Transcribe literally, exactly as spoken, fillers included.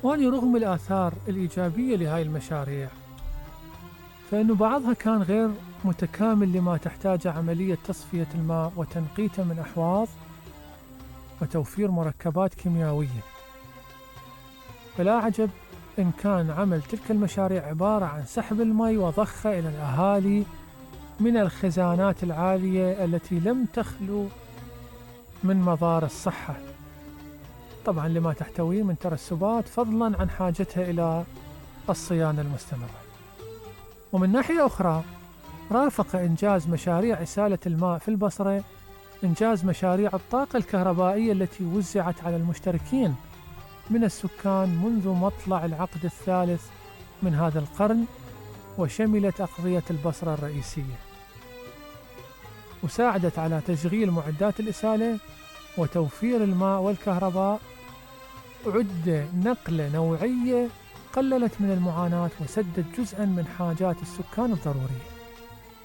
إخواني، رغم الآثار الإيجابية لهاي المشاريع، فإنه بعضها كان غير متكامل لما تحتاجه عملية تصفية الماء وتنقيته من أحواض وتوفير مركبات كيميائية. فلا عجب إن كان عمل تلك المشاريع عبارة عن سحب الماء وضخه إلى الأهالي من الخزانات العالية التي لم تخلو من مضار الصحة، طبعا لما تحتويه من ترسبات، فضلا عن حاجتها إلى الصيانة المستمرة. ومن ناحية أخرى، رافق إنجاز مشاريع إسالة الماء في البصرة إنجاز مشاريع الطاقة الكهربائية التي وزعت على المشتركين من السكان منذ مطلع العقد الثالث من هذا القرن، وشملت أقضية البصرة الرئيسية، وساعدت على تشغيل معدات الإسالة وتوفير الماء والكهرباء، عد نقلة نوعية قللت من المعاناة وسدت جزءاً من حاجات السكان الضرورية.